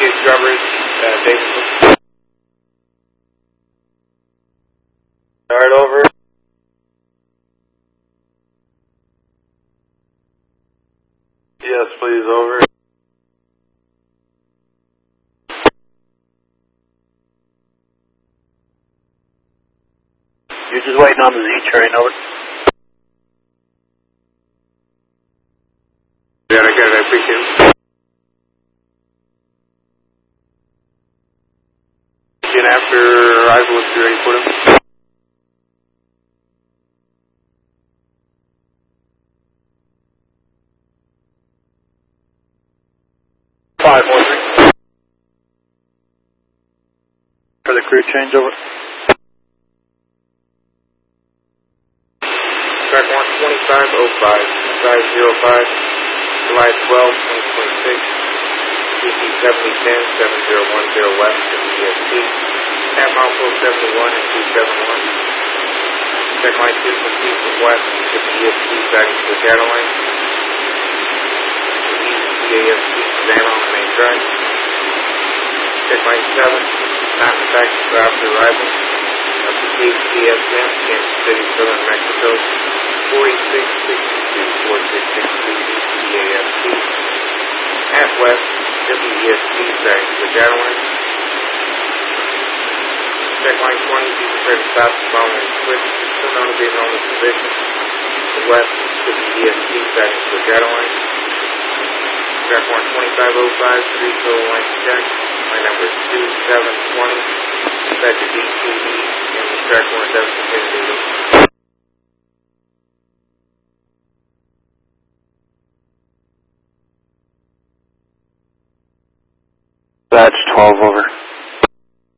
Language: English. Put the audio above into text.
Scrubbers, Davidson. Start over. Yes, please, over. You're just waiting on the Z train, over. Yeah, I got it, I appreciate it. And after arrival, if you're ready for them. 513. For the crew changeover. Track 12505, 505, July 12, 2026. CC 7010, 7010 West, EST. At mile 471 and 271. Check line 2 from east and west, EST sighting to the Cataline. CAFC Savannah on the main track. Check line 7, not in fact for after arrival. Up to CSM, Kansas City, Southern Mexico. 4662, 4662 CAFC. At west, WEST sighting to the Cataline. Check line 20, be prepared to stop the following switch, still known to be in normal position. To the west, WEST sighting to the Cataline. Track 12505, 3 line check. Line number 2720. Set to D2E and the track 1710. Batch 12 over.